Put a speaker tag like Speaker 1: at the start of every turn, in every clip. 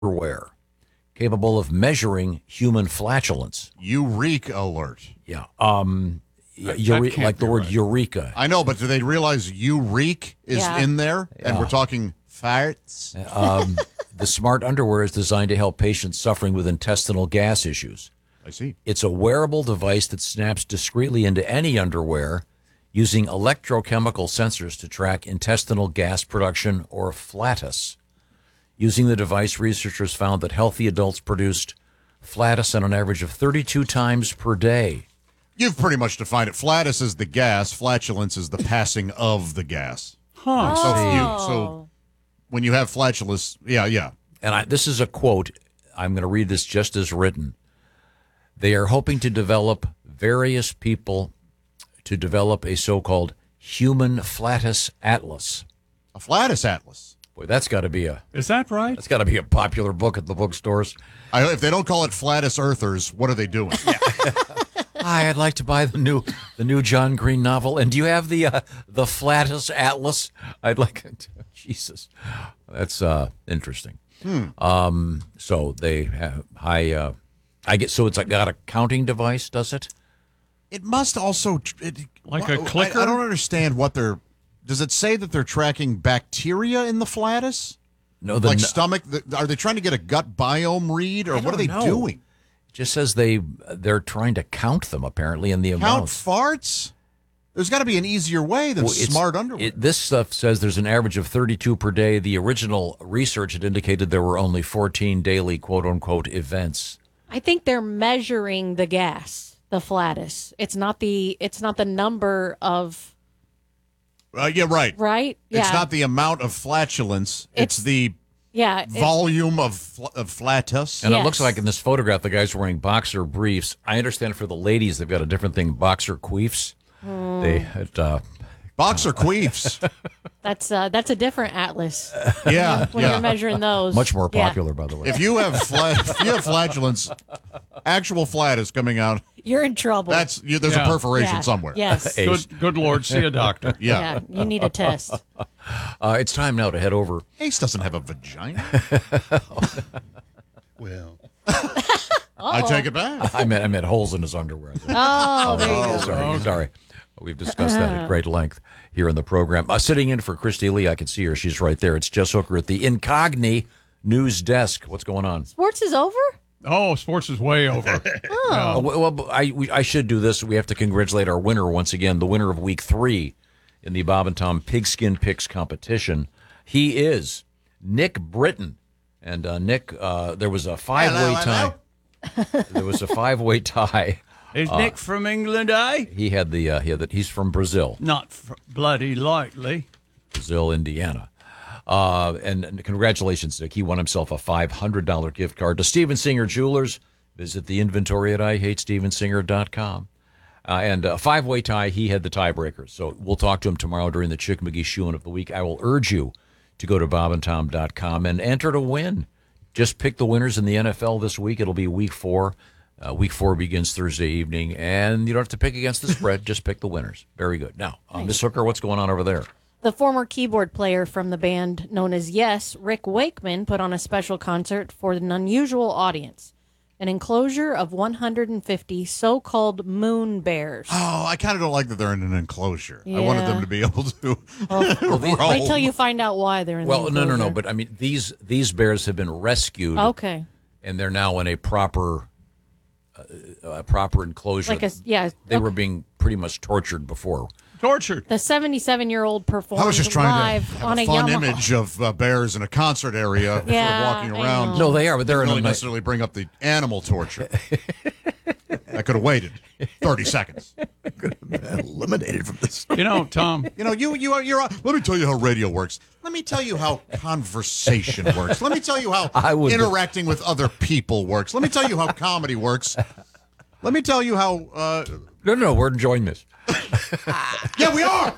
Speaker 1: underwear capable of measuring human flatulence.
Speaker 2: Eureka alert.
Speaker 1: Yeah.
Speaker 3: That can't
Speaker 1: like the
Speaker 3: be
Speaker 1: word
Speaker 3: right.
Speaker 2: Uh,
Speaker 1: eureka.
Speaker 2: I know, but do they realize Eureka is
Speaker 4: Yeah.
Speaker 2: in there? And we're talking farts?
Speaker 1: The smart underwear is designed to help patients suffering with intestinal gas issues.
Speaker 2: I see.
Speaker 1: It's a wearable device that snaps discreetly into any underwear using electrochemical sensors to track intestinal gas production, or flatus. Using the device, researchers found that healthy adults produced flatus on an average of 32 times per day.
Speaker 2: You've pretty much defined it. Flatus is the gas. Flatulence is the passing of the gas.
Speaker 3: Huh.
Speaker 2: So when you have flatulence, yeah.
Speaker 1: And this is a quote. I'm going to read this just as written. They are hoping to develop various people to develop a so-called human flatus atlas.
Speaker 2: A flatus atlas.
Speaker 1: Boy, that's got to be a popular book at the bookstores.
Speaker 2: If they don't call it flatus earthers, what are they doing?
Speaker 1: Hi, I'd like to buy the new John Green novel. And do you have the flatus atlas? I'd like it. Jesus, that's interesting. So they have high. I get so it's got a counting device, does it?
Speaker 2: It must also
Speaker 3: Like a clicker?
Speaker 2: I don't understand what they're. Does it say that they're tracking bacteria in the flatus?
Speaker 1: No,
Speaker 2: Like stomach? Are they trying to get a gut biome read, or what are they doing?
Speaker 1: It just says they're trying to count them apparently in the
Speaker 2: Count
Speaker 1: amounts.
Speaker 2: farts? There's got to be an easier way than smart underwear.
Speaker 1: This stuff says there's an average of 32 per day. The original research had indicated there were only 14 daily quote unquote events.
Speaker 4: I think they're measuring the gas, the flatus. It's not the number of
Speaker 2: Yeah, right.
Speaker 4: right.
Speaker 2: It's
Speaker 4: Yeah.
Speaker 2: not the amount of flatulence. It's the
Speaker 4: Yeah.
Speaker 2: volume of flatus.
Speaker 1: And it
Speaker 4: Yes.
Speaker 1: looks like in this photograph, the guy's wearing boxer briefs. I understand for the ladies, they've got a different thing, boxer queefs.
Speaker 2: Boxer queefs.
Speaker 4: That's a different atlas
Speaker 2: Yeah,
Speaker 4: when you're measuring those.
Speaker 1: Much more
Speaker 4: Yeah.
Speaker 1: popular, by the way.
Speaker 2: If you have flatulence, actual flatus coming out,
Speaker 4: You're in trouble.
Speaker 2: there's a
Speaker 3: Yeah.
Speaker 2: perforation
Speaker 4: Yeah.
Speaker 2: somewhere.
Speaker 4: Yes.
Speaker 3: Good Lord, see a doctor.
Speaker 2: Yeah.
Speaker 4: You need a test.
Speaker 1: It's time now to head over.
Speaker 2: Ace doesn't have a vagina.
Speaker 5: Well,
Speaker 2: I take it back.
Speaker 1: I meant holes in his underwear.
Speaker 4: Oh, there you go.
Speaker 1: Sorry. We've discussed that at great length here in the program. Sitting in for Christy Lee, I can see her. She's right there. It's Jess Hooker at the Incogni News Desk. What's going on?
Speaker 4: Sports is over?
Speaker 3: Oh, sports is way over.
Speaker 1: Well, I should do this. We have to congratulate our winner once again, the winner of Week 3 in the Bob and Tom Pigskin Picks competition. He is Nick Britton. And Nick, there was a five-way tie. There was a five-way tie.
Speaker 3: Is Nick from England, eh?
Speaker 1: He had he's from Brazil,
Speaker 3: Not bloody likely.
Speaker 1: Brazil, Indiana. And congratulations, Nick. He won himself a $500 gift card to Steven Singer Jewelers. Visit the inventory at IHateStevenSinger.com. And a five-way tie, he had the tiebreaker. So we'll talk to him tomorrow during the Chick McGee Shoe-In of the Week. I will urge you to go to bobandtom.com and enter to win. Just pick the winners in the NFL this week. It'll be Week 4. Week 4 begins Thursday evening, and you don't have to pick against the spread. Just pick the winners. Very good. Now, Miss Hooker, what's going on over there?
Speaker 4: The former keyboard player from the band known as Yes, Rick Wakeman, put on a special concert for an unusual audience. An enclosure of 150 so-called moon bears.
Speaker 2: Oh, I kind of don't like that they're in an enclosure. I wanted them to be able to roam.
Speaker 4: Wait till you find out why they're in the
Speaker 1: Well,
Speaker 4: enclosure.
Speaker 1: no. But, I mean, these bears have been rescued,
Speaker 4: Okay.
Speaker 1: and they're now in a proper enclosure. They were being pretty much tortured before.
Speaker 3: Tortured.
Speaker 4: The 77-year-old performed
Speaker 2: I was just trying
Speaker 4: live
Speaker 2: to have
Speaker 4: on
Speaker 2: a
Speaker 4: a
Speaker 2: fun
Speaker 4: Yamaha.
Speaker 2: image of bears in a concert area sort of
Speaker 4: Yeah,
Speaker 2: walking
Speaker 4: I
Speaker 2: around.
Speaker 4: know.
Speaker 1: No, they are, but they're
Speaker 2: Didn't
Speaker 1: in
Speaker 2: really
Speaker 1: a
Speaker 2: necessarily bring up the animal torture. I could have waited 30 seconds.
Speaker 5: eliminated from this.
Speaker 3: You know, Tom,
Speaker 2: You know, you're. Let me tell you how radio works. Let me tell you how conversation works. Let me tell you how
Speaker 1: I would-
Speaker 2: interacting with other people works. Let me tell you how comedy works. Let me tell you how.
Speaker 1: No, we're enjoying this.
Speaker 2: Yeah, we are.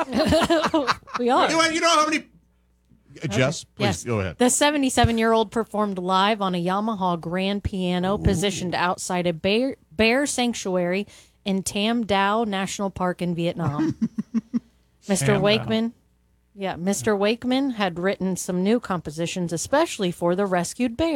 Speaker 4: We are.
Speaker 2: You know how many. Jess, please
Speaker 4: Yes.
Speaker 2: go ahead.
Speaker 4: The 77-year-old performed live on a Yamaha grand piano positioned outside a bear sanctuary in Tam Dao National Park in Vietnam. Mr.
Speaker 3: Tam
Speaker 4: Wakeman Yeah, Mr. Wakeman had written some new compositions, especially for the rescued bear.